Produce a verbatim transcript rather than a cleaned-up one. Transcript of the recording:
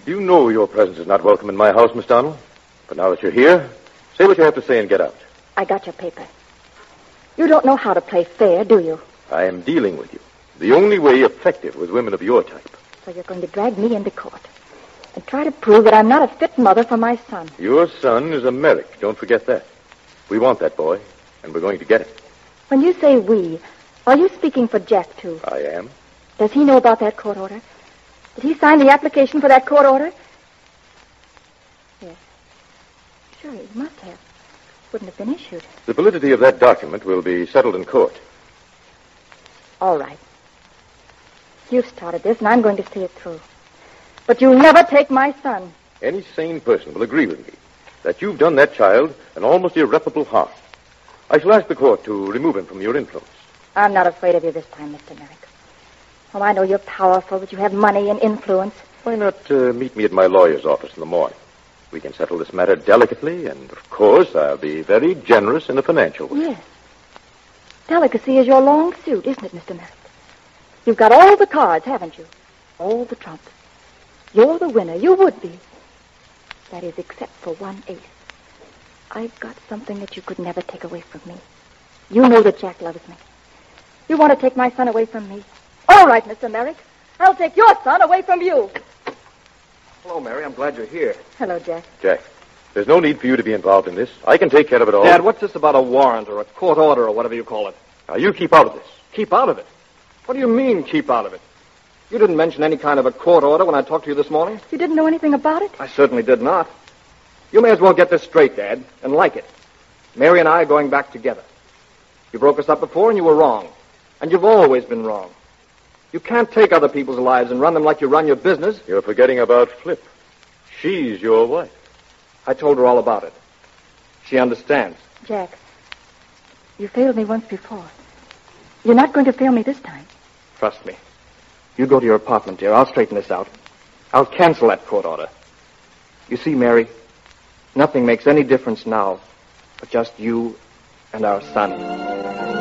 You know your presence is not welcome in my house, Miss Donald. But now that you're here, say what you have to say and get out. I got your paper. You don't know how to play fair, do you? I am dealing with you. The only way effective with women of your type. So you're going to drag me into court and try to prove that I'm not a fit mother for my son. Your son is a Merrick. Don't forget that. We want that boy, and we're going to get him. When you say we, are you speaking for Jack, too? I am. Does he know about that court order? Did he sign the application for that court order? Yes. Sure, he must have. Wouldn't have been issued. The validity of that document will be settled in court. All right. You've started this, and I'm going to see it through. But you'll never take my son. Any sane person will agree with me that you've done that child an almost irreparable harm. I shall ask the court to remove him from your influence. I'm not afraid of you this time, Mister Merrick. Oh, I know you're powerful, that you have money and influence. Why not uh, meet me at my lawyer's office in the morning? We can settle this matter delicately, and, of course, I'll be very generous in a financial way. Yes. Delicacy is your long suit, isn't it, Mister Merrick? You've got all the cards, haven't you? All the trumps. You're the winner. You would be. That is, except for one ace. I've got something that you could never take away from me. You know that Jack loves me. You want to take my son away from me? All right, Mister Merrick. I'll take your son away from you. Hello, Mary. I'm glad you're here. Hello, Jack. Jack, there's no need for you to be involved in this. I can take care of it all. Dad, what's this about a warrant or a court order or whatever you call it? Now, you keep out of this. Keep out of it? What do you mean, keep out of it? You didn't mention any kind of a court order when I talked to you this morning? You didn't know anything about it? I certainly did not. You may as well get this straight, Dad, and like it. Mary and I are going back together. You broke us up before, and you were wrong. And you've always been wrong. You can't take other people's lives and run them like you run your business. You're forgetting about Flip. She's your wife. I told her all about it. She understands. Jack, you failed me once before. You're not going to fail me this time. Trust me. You go to your apartment, dear. I'll straighten this out. I'll cancel that court order. You see, Mary, nothing makes any difference now but just you and our son.